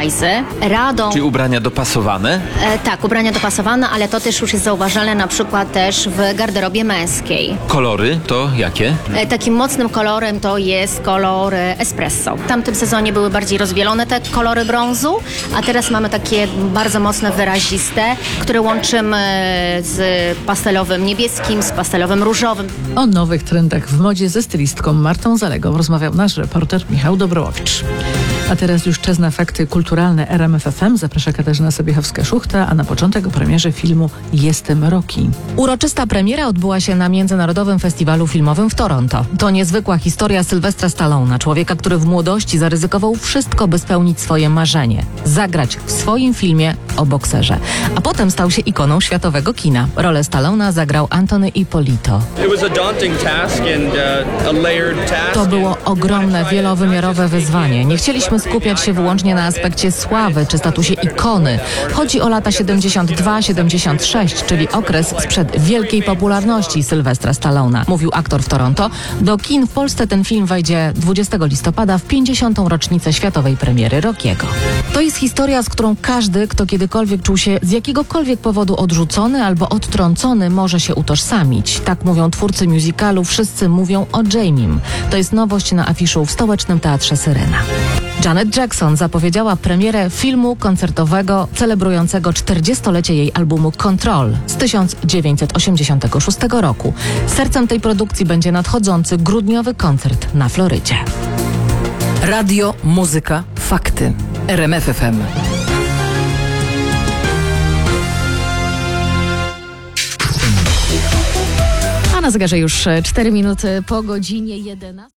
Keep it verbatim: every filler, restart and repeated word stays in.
oversize, radą... Czyli ubrania dopasowane? E, tak, ubrania dopasowane, ale to też już jest zauważalne na przykład też w garderobie męskiej. Kolory to jakie? E, takim mocnym kolorem to jest kolor espresso. W tamtym sezonie były bardziej rozbielone te kolory brązu, a teraz mamy takie bardzo mocne, wyraziste, które łączymy z pastelowym niebieskim, z pastelowym różowym. O nowych trendach w modzie ze stylistką Martą Zalegą rozmawiał nasz reporter Michał Dobrołowicz. A teraz już czas na fakty kulturalne R M F F M. Zaprasza Katarzyna Sobiechowska-Szuchta, a na początek o premierze filmu Jestem Rocky. Uroczysta premiera odbyła się na Międzynarodowym Festiwalu Filmowym w Toronto. To niezwykła historia Sylwestra Stallona, człowieka, który w młodości zaryzykował wszystko, by spełnić swoje marzenie. Zagrać w swoim filmie o bokserze. A potem stał się ikoną światowego kina. Rolę Stallona zagrał Anthony Ippolito. To było ogromne, wielowymiarowe wyzwanie. Nie chcieliśmy skupiać się wyłącznie na aspekcie sławy czy statusie ikony. Chodzi o lata siedemdziesiąt dwa siedemdziesiąt sześć, czyli okres sprzed wielkiej popularności Sylwestra Stallona, mówił aktor w Toronto. Do kin w Polsce ten film wejdzie dwudziestego listopada w pięćdziesiątą rocznicę światowej premiery Rockiego. To jest historia, z którą każdy, kto kiedykolwiek czuł się z jakiegokolwiek powodu odrzucony albo odtrącony, może się utożsamić. Tak mówią twórcy musicalu Wszyscy mówią o Jamiem. To jest nowość na afiszu w Stołecznym Teatrze Syrena. Janet Jackson zapowiedziała premierę filmu koncertowego celebrującego czterdziestolecie jej albumu Control z tysiąc dziewięćset osiemdziesiątego szóstego roku. Sercem tej produkcji będzie nadchodzący grudniowy koncert na Florydzie. Radio, muzyka, fakty. R M F F M. A na zegarze już cztery minuty po godzinie jedenastej.